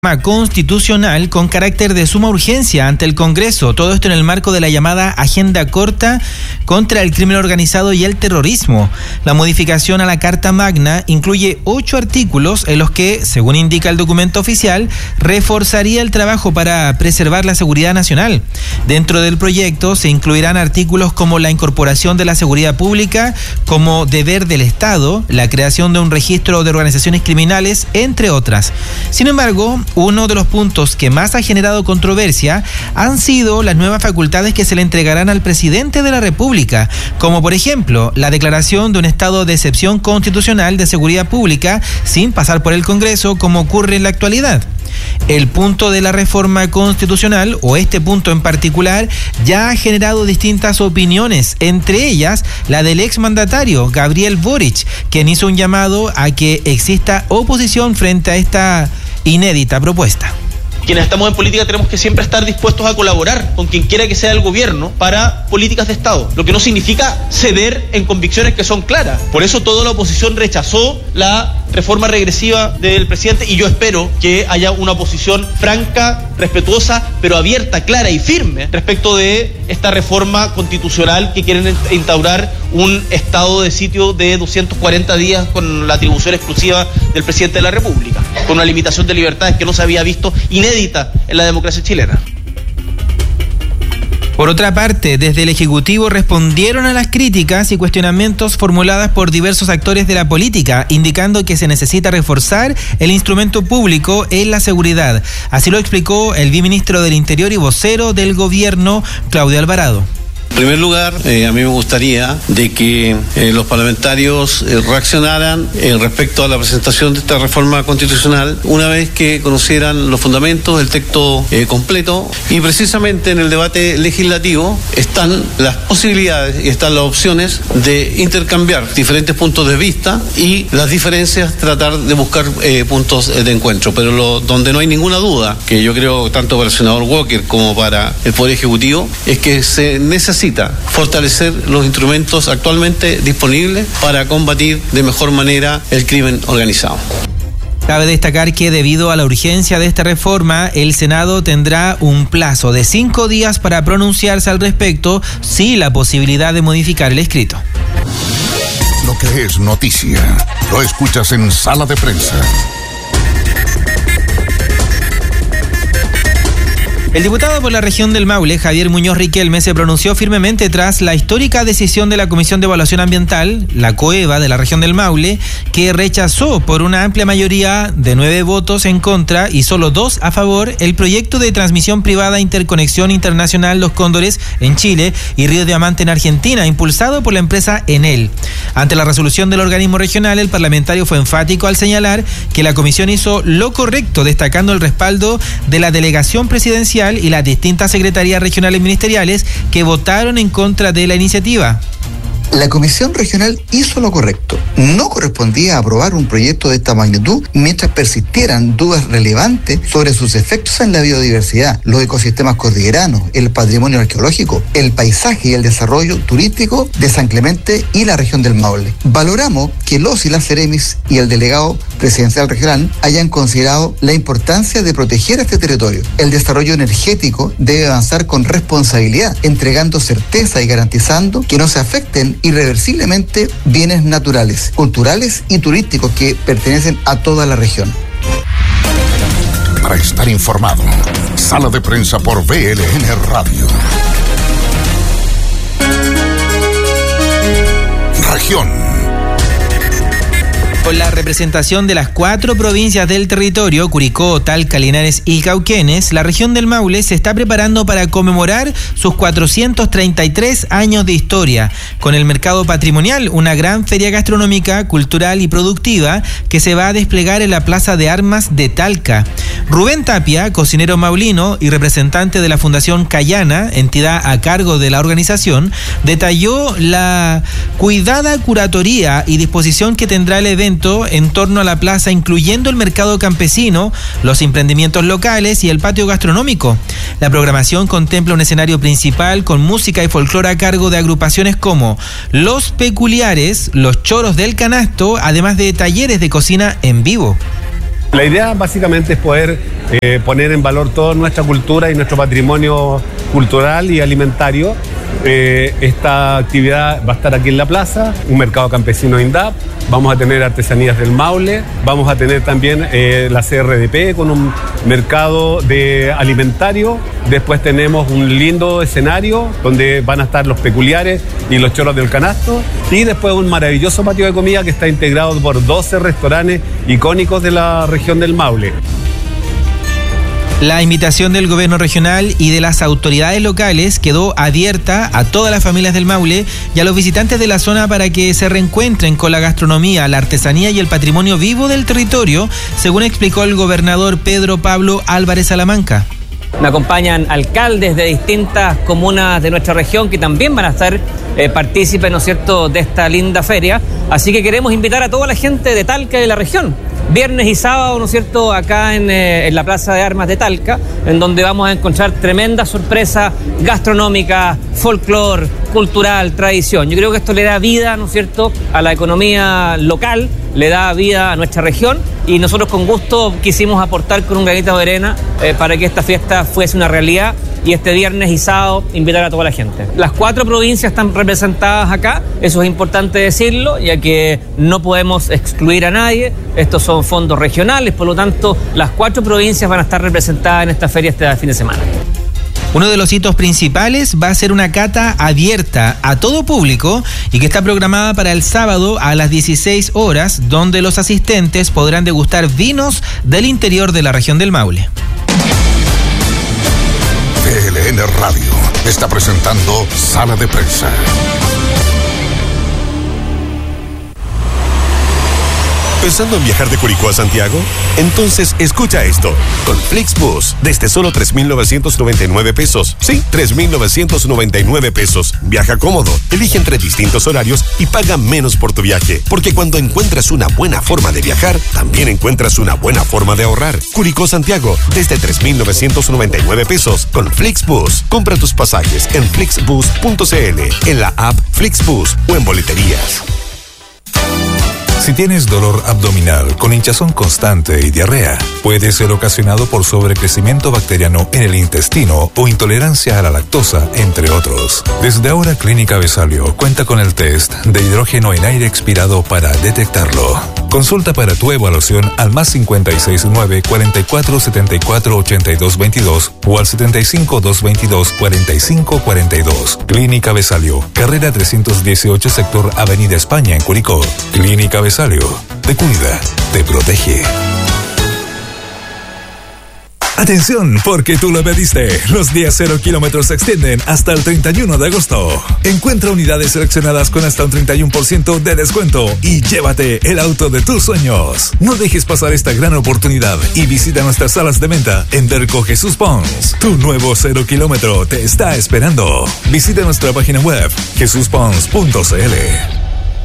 Constitucional con carácter de suma urgencia ante el Congreso. Todo esto en el marco de la llamada Agenda Corta contra el crimen organizado y el terrorismo. La modificación a la Carta Magna incluye 8 artículos en los que, según indica el documento oficial, reforzaría el trabajo para preservar la seguridad nacional. Dentro del proyecto se incluirán artículos como la incorporación de la seguridad pública como deber del Estado, la creación de un registro de organizaciones criminales, entre otras. Sin embargo, uno de los puntos que más ha generado controversia han sido las nuevas facultades que se le entregarán al presidente de la República, como por ejemplo la declaración de un estado de excepción constitucional de seguridad pública sin pasar por el Congreso, como ocurre en la actualidad. El punto de la reforma constitucional, o este punto en particular, ya ha generado distintas opiniones, entre ellas la del exmandatario Gabriel Boric, quien hizo un llamado a que exista oposición frente a esta inédita propuesta. Quienes estamos en política tenemos que siempre estar dispuestos a colaborar con quien quiera que sea el gobierno para políticas de Estado, lo que no significa ceder en convicciones que son claras. Por eso toda la oposición rechazó la reforma regresiva del presidente y yo espero que haya una oposición franca, respetuosa, pero abierta, clara y firme respecto de esta reforma constitucional que quieren instaurar un estado de sitio de 240 días con la atribución exclusiva del presidente de la República, con una limitación de libertades que no se había visto inédita en la democracia chilena. Por otra parte, desde el Ejecutivo respondieron a las críticas y cuestionamientos formuladas por diversos actores de la política, indicando que se necesita reforzar el instrumento público en la seguridad. Así lo explicó el viceministro del Interior y vocero del gobierno, Claudio Alvarado. En primer lugar, a mí me gustaría de que los parlamentarios reaccionaran respecto a la presentación de esta reforma constitucional una vez que conocieran los fundamentos, el texto completo, y precisamente en el debate legislativo están las posibilidades y están las opciones de intercambiar diferentes puntos de vista y las diferencias tratar de buscar puntos de encuentro, pero donde no hay ninguna duda, que yo creo tanto para el senador Walker como para el Poder Ejecutivo, es que se necesita fortalecer los instrumentos actualmente disponibles para combatir de mejor manera el crimen organizado. Cabe destacar que debido a la urgencia de esta reforma, el Senado tendrá un plazo de 5 días para pronunciarse al respecto, sin la posibilidad de modificar el escrito. Lo que es noticia, lo escuchas en Sala de Prensa. El diputado por la región del Maule, Javier Muñoz Riquelme, se pronunció firmemente tras la histórica decisión de la Comisión de Evaluación Ambiental, la COEVA de la región del Maule, que rechazó por una amplia mayoría de 9 votos en contra y solo 2 a favor el proyecto de transmisión privada Interconexión Internacional Los Cóndores en Chile y Río Diamante en Argentina, impulsado por la empresa Enel. Ante la resolución del organismo regional, el parlamentario fue enfático al señalar que la comisión hizo lo correcto, destacando el respaldo de la delegación presidencial y las distintas secretarías regionales ministeriales que votaron en contra de la iniciativa. La Comisión Regional hizo lo correcto. No correspondía aprobar un proyecto de esta magnitud mientras persistieran dudas relevantes sobre sus efectos en la biodiversidad, los ecosistemas cordilleranos, el patrimonio arqueológico, el paisaje y el desarrollo turístico de San Clemente y la región del Maule. Valoramos que los y las Ceremis y el delegado presidencial regional hayan considerado la importancia de proteger este territorio. El desarrollo energético debe avanzar con responsabilidad, entregando certeza y garantizando que no se afecten irreversiblemente bienes naturales, culturales y turísticos que pertenecen a toda la región. Para estar informado, Sala de Prensa por VLN Radio. Región. Con la representación de las 4 provincias del territorio, Curicó, Talca, Linares y Cauquenes, la región del Maule se está preparando para conmemorar sus 433 años de historia, con el mercado patrimonial, una gran feria gastronómica, cultural y productiva que se va a desplegar en la Plaza de Armas de Talca. Rubén Tapia, cocinero maulino y representante de la Fundación Cayana, entidad a cargo de la organización, detalló la cuidada curatoría y disposición que tendrá el evento en torno a la plaza, incluyendo el mercado campesino, los emprendimientos locales y el patio gastronómico. La programación contempla un escenario principal con música y folclore a cargo de agrupaciones como Los Peculiares, Los Choros del Canasto, además de talleres de cocina en vivo. La idea básicamente es poder poner en valor toda nuestra cultura y nuestro patrimonio cultural y alimentario. Esta actividad va a estar aquí en la plaza, un mercado campesino INDAP, vamos a tener artesanías del Maule, vamos a tener también la CRDP con un mercado de alimentario, después tenemos un lindo escenario donde van a estar los peculiares y los chorros del canasto, y después un maravilloso patio de comida que está integrado por 12 restaurantes icónicos de la región del Maule. La invitación del gobierno regional y de las autoridades locales quedó abierta a todas las familias del Maule y a los visitantes de la zona para que se reencuentren con la gastronomía, la artesanía y el patrimonio vivo del territorio, según explicó el gobernador Pedro Pablo Álvarez Salamanca. Me acompañan alcaldes de distintas comunas de nuestra región que también van a estar partícipes, ¿no es cierto?, de esta linda feria. Así que queremos invitar a toda la gente de Talca y de la región. Viernes y sábado, ¿no es cierto?, acá en la Plaza de Armas de Talca, en donde vamos a encontrar tremendas sorpresas gastronómicas, folclore, cultural, tradición. Yo creo que esto le da vida, ¿no es cierto?, a la economía local, le da vida a nuestra región, y nosotros con gusto quisimos aportar con un granito de arena para que esta fiesta fuese una realidad, y este viernes y sábado invitar a toda la gente. Las 4 provincias están representadas acá, eso es importante decirlo, ya que no podemos excluir a nadie. Estos son fondos regionales, por lo tanto las 4 provincias van a estar representadas en esta feria este fin de semana. Uno de los hitos principales va a ser una cata abierta a todo público y que está programada para el sábado a las 16 horas, donde los asistentes podrán degustar vinos del interior de la región del Maule. VLN Radio está presentando Sala de Prensa. ¿Pensando en viajar de Curicó a Santiago? Entonces escucha esto. Con Flixbus, desde solo 3,999 pesos. Sí, 3,999 pesos. Viaja cómodo, elige entre distintos horarios y paga menos por tu viaje. Porque cuando encuentras una buena forma de viajar, también encuentras una buena forma de ahorrar. Curicó Santiago, desde 3,999 pesos. Con Flixbus. Compra tus pasajes en flixbus.cl, en la app Flixbus o en boleterías. Si tienes dolor abdominal con hinchazón constante y diarrea, puede ser ocasionado por sobrecrecimiento bacteriano en el intestino o intolerancia a la lactosa, entre otros. Desde ahora, Clínica Besalio cuenta con el test de hidrógeno en aire expirado para detectarlo. Consulta para tu evaluación al +56 9 44 74 82 22 o al 75 222 45 42. Clínica Besalio, carrera 318, sector Avenida España, en Curicó. Clínica Besalio, te cuida, te protege. Atención, porque tú lo pediste. Los días 0 kilómetros se extienden hasta el 31 de agosto. Encuentra unidades seleccionadas con hasta un 31% de descuento y llévate el auto de tus sueños. No dejes pasar esta gran oportunidad y visita nuestras salas de venta en Derco Jesús Pons. Tu nuevo 0 kilómetro te está esperando. Visita nuestra página web jesuspons.cl.